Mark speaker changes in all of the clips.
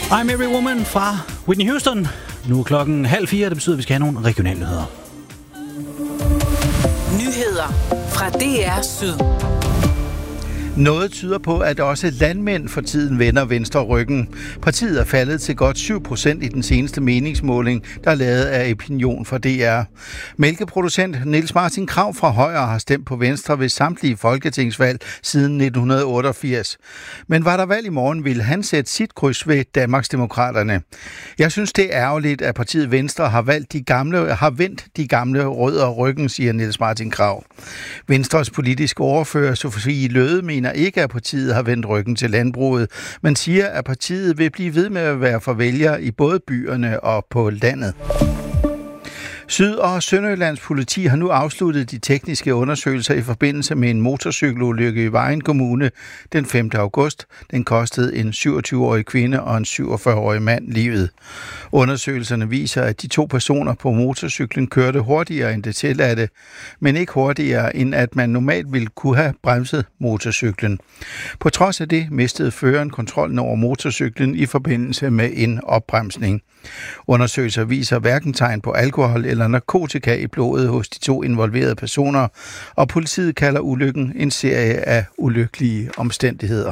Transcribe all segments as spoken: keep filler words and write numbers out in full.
Speaker 1: I'm Every Woman fra Whitney Houston. Nu er klokken halv fire, det betyder, at vi skal have nogle regionale nyheder.
Speaker 2: Nyheder fra D R Syd.
Speaker 3: Noget tyder på, at også landmænd for tiden vender Venstre ryggen. Partiet er faldet til godt syv procent i den seneste meningsmåling, der er lavet af Opinion for D R. Mælkeproducent Niels Martin Krag fra Højre har stemt på Venstre ved samtlige folketingsvalg siden nitten otteogfirs. Men var der valg i morgen, ville han sætte sit kryds ved Danmarksdemokraterne. Jeg synes, det er ærgerligt, at partiet Venstre har valgt de gamle, har vendt de gamle rødder ryggen, siger Niels Martin Krag. Venstres politiske ordfører Sofie Løde mener ikke, at partiet har vendt ryggen til landbruget, men siger, at partiet vil blive ved med at være for vælgere i både byerne og på landet. Syd- og Sønderjyllands politi har nu afsluttet de tekniske undersøgelser i forbindelse med en motorcykelulykke i Vejen Kommune den femte august. Den kostede en syvogtyve-årig kvinde og en syvogfyrre-årig mand livet. Undersøgelserne viser, at de to personer på motorcyklen kørte hurtigere end det tilladte, men ikke hurtigere end at man normalt ville kunne have bremset motorcyklen. På trods af det mistede føreren kontrollen over motorcyklen i forbindelse med en opbremsning. Undersøgelser viser hverken tegn på alkohol eller narkotika i blodet hos de to involverede personer, og politiet kalder ulykken en serie af ulykkelige omstændigheder.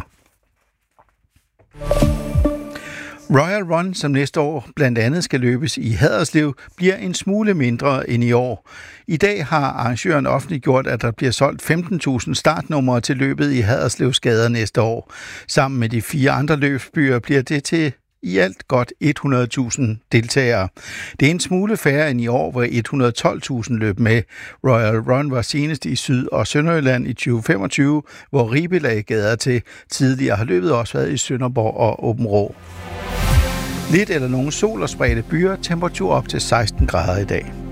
Speaker 3: Royal Run, som næste år blandt andet skal løbes i Haderslev, bliver en smule mindre end i år. I dag har arrangøren offentliggjort, at der bliver solgt femten tusind startnumre til løbet i Haderslevs gader næste år. Sammen med de fire andre løbsbyer bliver det til i alt godt hundrede tusind deltagere. Det er en smule færre end i år, hvor et hundrede og tolv tusind løb med. Royal Run var senest i Syd- og Sønderjylland i tyve femogtyve, hvor Ribe lagde gader til. Tidligere har løbet også været i Sønderborg og Aabenraa. Lidt eller nogen sol og spredte byer, temperatur op til seksten grader i dag.